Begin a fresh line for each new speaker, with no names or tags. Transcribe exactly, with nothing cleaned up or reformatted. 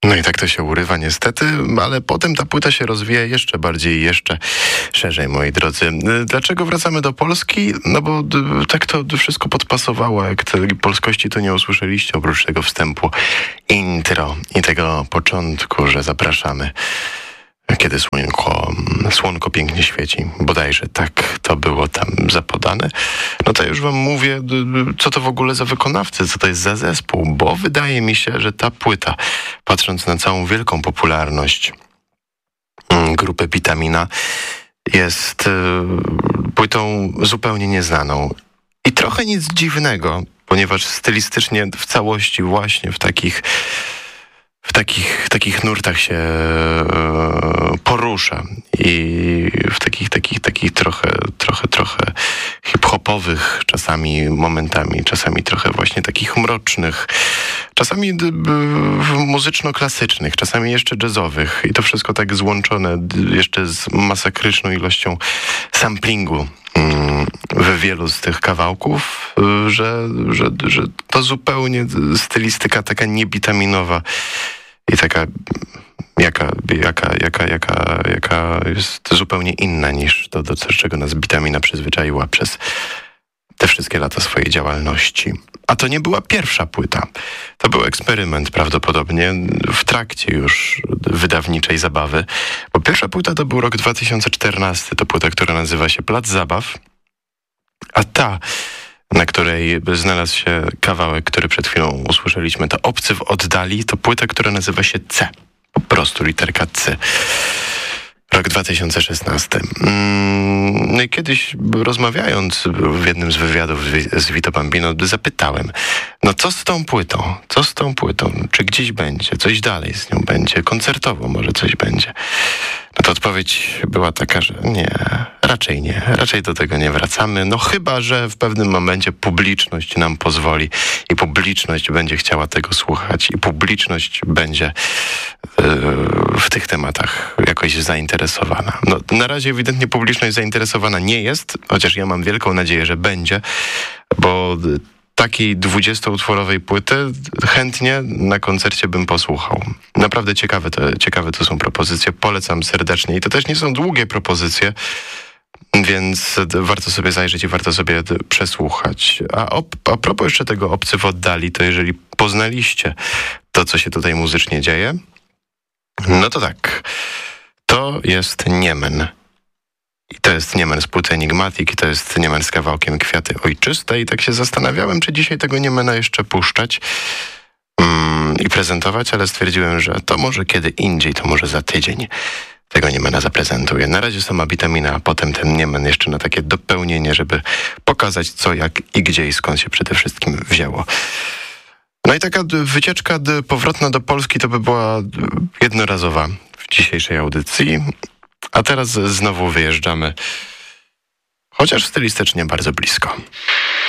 No i tak to się urywa niestety, ale potem ta płyta się rozwija jeszcze bardziej i jeszcze szerzej, moi drodzy. Dlaczego wracamy do Polski? No bo tak to wszystko podpasowało, jak tej polskości to nie usłyszeliście, oprócz tego wstępu, intro i tego początku, że zapraszamy, kiedy słonko, słonko pięknie świeci. Bodajże tak to było tam zapodane. No to już wam mówię, co to w ogóle za wykonawcy, co to jest za zespół, bo wydaje mi się, że ta płyta, patrząc na całą wielką popularność grupy Bitamina, jest płytą zupełnie nieznaną. I trochę nic dziwnego, ponieważ stylistycznie w całości właśnie w takich w takich, takich nurtach się porusza i w takich, takich, takich trochę, trochę, trochę hip-hopowych czasami momentami, czasami trochę właśnie takich mrocznych, czasami muzyczno-klasycznych, czasami jeszcze jazzowych i to wszystko tak złączone jeszcze z masakryczną ilością samplingu w wielu z tych kawałków, że, że, że to zupełnie stylistyka taka niebitaminowa i taka jaka, jaka, jaka, jaka, jaka jest zupełnie inna niż to, do czego nas Bitamina przyzwyczaiła przez te wszystkie lata swojej działalności. A to nie była pierwsza płyta. To był eksperyment prawdopodobnie w trakcie już wydawniczej zabawy, bo pierwsza płyta to był rok dwa tysiące czternasty, to płyta, która nazywa się Plac Zabaw, a ta, na której znalazł się kawałek, który przed chwilą usłyszeliśmy, to Obcy w oddali, to płyta, która nazywa się C. Po prostu literka C. Rok dwa tysiące szesnasty. No i kiedyś rozmawiając w jednym z wywiadów z Vito Bambino zapytałem, no co z tą płytą? Co z tą płytą? Czy gdzieś będzie? Coś dalej z nią będzie? Koncertowo może coś będzie? No to odpowiedź była taka, że nie, raczej nie. Raczej do tego nie wracamy. No chyba, że w pewnym momencie publiczność nam pozwoli i publiczność będzie chciała tego słuchać i publiczność będzie yy, w tych tematach jakoś zainteresowana. No, na razie ewidentnie publiczność zainteresowana nie jest, chociaż ja mam wielką nadzieję, że będzie, bo takiej dwudziestoutworowej płyty chętnie na koncercie bym posłuchał. Naprawdę ciekawe to, ciekawe to są propozycje, polecam serdecznie. I to też nie są długie propozycje, więc warto sobie zajrzeć i warto sobie przesłuchać. A, op, a propos jeszcze tego Obcy w oddali, to jeżeli poznaliście to, co się tutaj muzycznie dzieje, no to tak, to jest Niemen. I to jest Niemen z płyty Enigmatic i to jest Niemen z kawałkiem Kwiaty Ojczyste i tak się zastanawiałem, czy dzisiaj tego Niemena jeszcze puszczać mm, i prezentować, ale stwierdziłem, że to może kiedy indziej, to może za tydzień tego Niemena zaprezentuję. Na razie sama Bitamina, a potem ten Niemen jeszcze na takie dopełnienie, żeby pokazać co, jak i gdzie i skąd się przede wszystkim wzięło. No i taka wycieczka powrotna do Polski to by była jednorazowa w dzisiejszej audycji. A teraz znowu wyjeżdżamy, chociaż stylistycznie bardzo blisko.